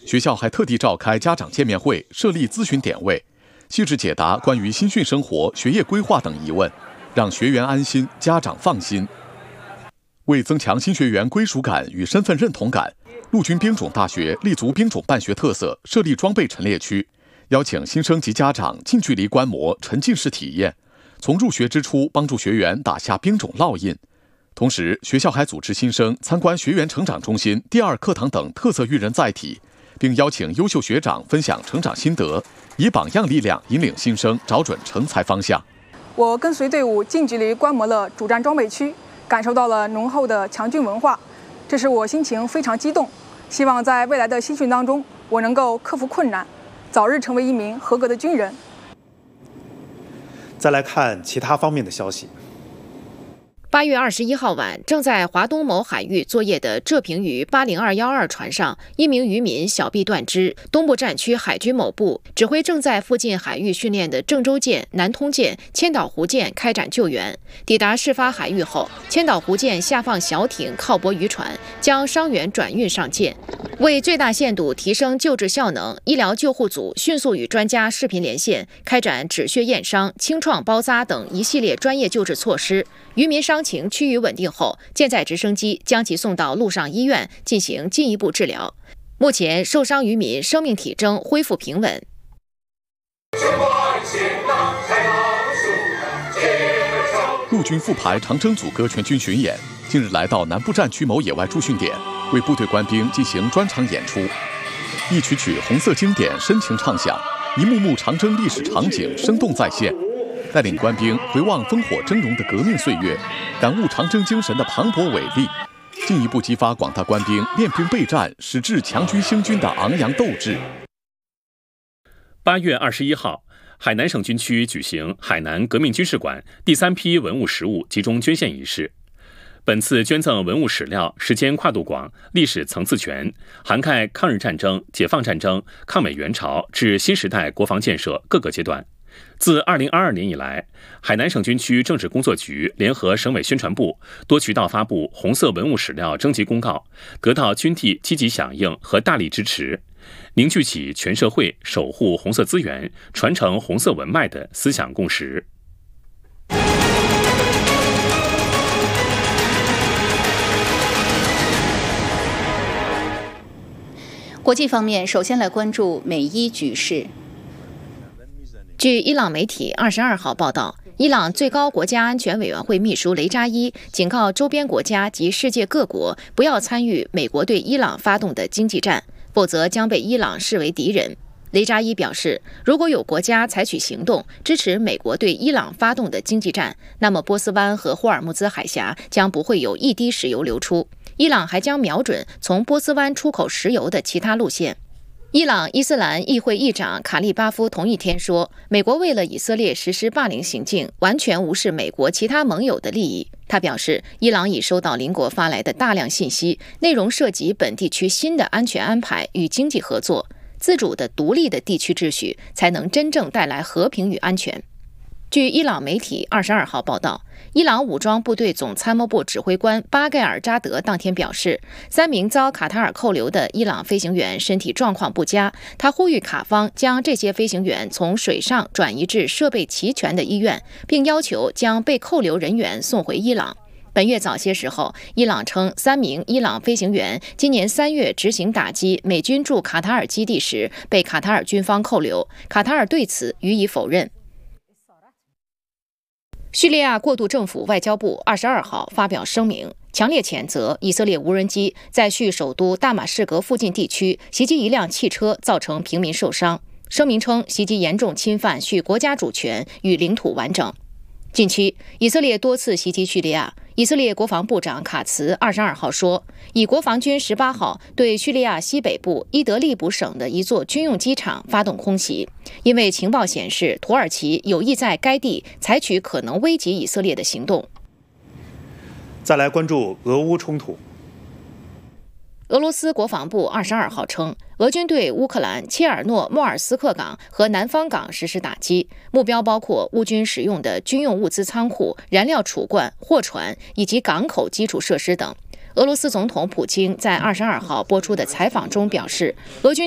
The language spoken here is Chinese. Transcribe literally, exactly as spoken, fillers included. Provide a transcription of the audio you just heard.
学校还特地召开家长见面会，设立咨询点位，细致解答关于新训生活、学业规划等疑问，让学员安心，家长放心。为增强新学员归属感与身份认同感，陆军兵种大学立足兵种办学特色，设立装备陈列区，邀请新生及家长近距离观摩、沉浸式体验，从入学之初帮助学员打下兵种烙印。同时，学校还组织新生参观学员成长中心、第二课堂等特色育人载体，并邀请优秀学长分享成长心得，以榜样力量引领新生找准成才方向。 我跟随队伍近距离观摩了主战装备区，感受到了浓厚的强军文化，这使我心情非常激动。希望在未来的新训当中，我能够克服困难，早日成为一名合格的军人。 再来看其他方面的消息。 八月二十一号晚，正在华东某海域作业的浙平渔八零二一二船上，一名渔民小臂断肢。东部战区海军某部指挥正在附近海域训练的郑州舰、南通舰、千岛湖舰开展救援。抵达事发海域后，千岛湖舰下放小艇靠泊渔船，将伤员转运上舰。为最大限度提升救治效能，医疗救护组迅速与专家视频连线，开展止血验伤、清创包扎等一系列专业救治措施。渔民伤情趋于稳定后，舰载直升机将其送到陆上医院进行进一步治疗。目前，受伤渔民生命体征恢复平稳。 陆军复排长征组歌全军巡演近日来到南部战区某野外驻训点，为部队官兵进行专场演出。一曲曲红色经典深情唱响，一幕幕长征历史场景生动再现，带领官兵回望烽火峥嵘的革命岁月，感悟长征精神的磅礴伟力，进一步激发广大官兵练兵备战、矢志强军兴军的昂扬斗志。 八月二十一号，海南省军区举行海南革命军事馆第三批文物实物集中捐献仪式。本次捐赠文物史料时间跨度广，历史层次全，涵盖抗日战争、解放战争、抗美援朝至新时代国防建设各个阶段。自二零二二年以来，海南省军区政治工作局联合省委宣传部多渠道发布红色文物史料征集公告，得到军地积极响应和大力支持，凝聚起全社会守护红色资源、传承红色文脉的思想共识。 国际方面，首先来关注美伊局势。 据伊朗媒体二十二号报道，伊朗最高国家安全委员会秘书雷扎伊警告周边国家及世界各国不要参与美国对伊朗发动的经济战，否则将被伊朗视为敌人。雷扎伊表示，如果有国家采取行动支持美国对伊朗发动的经济战，那么波斯湾和霍尔木兹海峡将不会有一滴石油流出。伊朗还将瞄准从波斯湾出口石油的其他路线。伊朗伊斯兰议会议长卡利巴夫同一天说，美国为了以色列实施霸凌行径，完全无视美国其他盟友的利益。他表示，伊朗已收到邻国发来的大量信息，内容涉及本地区新的安全安排与经济合作，自主的独立的地区秩序才能真正带来和平与安全。据伊朗媒体二十二号报道，伊朗武装部队总参谋部指挥官巴盖尔扎德当天表示，三名遭卡塔尔扣留的伊朗飞行员身体状况不佳，他呼吁卡方将这些飞行员从水上转移至设备齐全的医院，并要求将被扣留人员送回伊朗。本月早些时候，伊朗称三名伊朗飞行员今年三月执行打击美军驻卡塔尔基地时被卡塔尔军方扣留，卡塔尔对此予以否认。叙利亚过渡政府外交部二十二号发表声明，强烈谴责以色列无人机在叙首都大马士革附近地区袭击一辆汽车，造成平民受伤。声明称，袭击严重侵犯叙国家主权与领土完整。近期，以色列多次袭击叙利亚。以色列国防部长卡茨二十二号说，以国防军十八号对叙利亚西北部伊德利卜省的一座军用机场发动空袭，因为情报显示土耳其有意在该地采取可能危及以色列的行动。 再来关注俄乌冲突。 俄罗斯国防部二十二号称，俄军对乌克兰切尔诺莫尔斯克港和南方港实施打击，目标包括乌军使用的军用物资仓库、燃料储罐、货船以及港口基础设施等。俄罗斯总统普京在二十二号播出的采访中表示，俄军